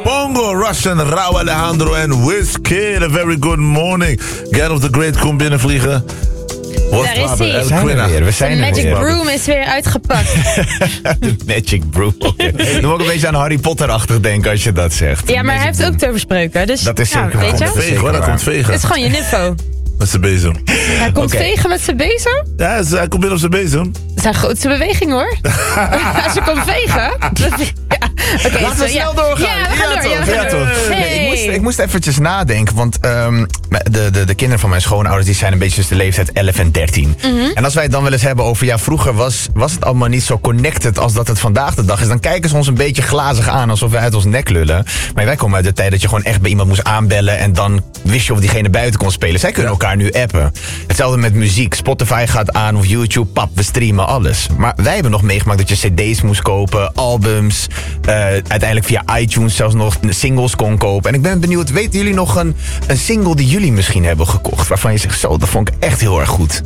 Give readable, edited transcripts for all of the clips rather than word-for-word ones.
Bongo, Russian, Rauw Alejandro en Wizkid. A very good morning. Get of the Great komt binnenvliegen. Daar is hij. We zijn er weer. De Magic Broom is weer uitgepakt. De Magic Broom. Okay. Dan moet ik een beetje aan Harry Potter-achtig denken als je dat zegt. Ja, maar hij heeft ook toverspreuken. Dus, dat is zeker weet je? Hij komt vegen. Het is gewoon je niffo. Met zijn bezem. Hij komt vegen met zijn bezem? Ja, hij komt binnen op zijn bezem. Dat is een grootste beweging, hoor. Als je komt vegen. Okay, laten we snel doorgaan. Ja, we gaan door. Ja, toch. Hey. Nee, ik moest eventjes nadenken, want de kinderen van mijn schoonouders die zijn een beetje tussen de leeftijd 11 en 13. Mm-hmm. En als wij het dan wel eens hebben over, vroeger was het allemaal niet zo connected als dat het vandaag de dag is. Dan kijken ze ons een beetje glazig aan, alsof wij uit ons nek lullen. Maar wij komen uit de tijd dat je gewoon echt bij iemand moest aanbellen en dan wist je of diegene buiten kon spelen. Zij kunnen elkaar nu appen. Hetzelfde met muziek. Spotify gaat aan of YouTube, we streamen alles. Maar wij hebben nog meegemaakt dat je cd's moest kopen, albums, uiteindelijk via iTunes zelfs nog singles kon kopen. En ik ben benieuwd, weten jullie nog een single die jullie misschien hebben gekocht, waarvan je zegt, zo, dat vond ik echt heel erg goed?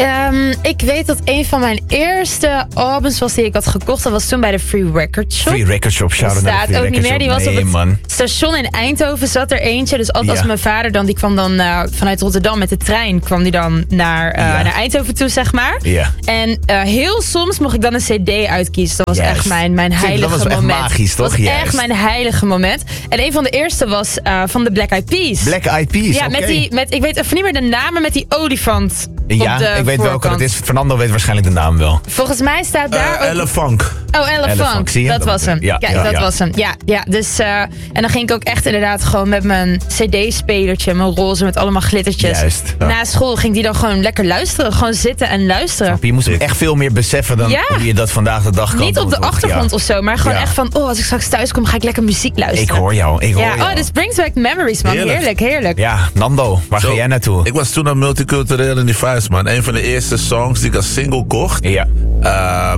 Ik weet dat een van mijn eerste albums was die ik had gekocht. Dat was toen bij de Free Record Shop. Free Record Shop, shout-out naar de Free ook Record niet meer. Die Shop. was op het Man. station in Eindhoven zat er eentje. Dus altijd als mijn vader dan, die kwam dan vanuit Rotterdam met de trein, kwam die dan naar Eindhoven toe, zeg maar. Ja. En heel soms mocht ik dan een cd uitkiezen. Dat was echt mijn heilige moment. Dat was echt magisch, toch? Dat was echt mijn heilige moment. En een van de eerste was van de Black Eyed Peas. Black Eyed Peas, ja, met ik weet even niet meer de naam, maar met die olifant. Ja, ik weet welke dat is. Fernando weet waarschijnlijk de naam wel. Volgens mij staat daar ook... Elefunk. Oh, Elefunk. Dat was hem. Dat was hem. Ja. Dus, en dan ging ik ook echt inderdaad gewoon met mijn cd-spelertje, mijn roze met allemaal glittertjes. Juist. Na school ging die dan gewoon lekker luisteren. Gewoon zitten en luisteren. Je moest hem echt veel meer beseffen dan hoe je dat vandaag de dag kan doen. Niet op de achtergrond of zo, maar gewoon echt van, als ik straks thuis kom, ga ik lekker muziek luisteren. Ik hoor jou. Oh, this brings back memories, man. Heerlijk. Ja, Nando, waar ga jij naartoe? Ik was toen aan Multicultureel in die Vuist, man. Een van de eerste songs die ik als single kocht. Ja.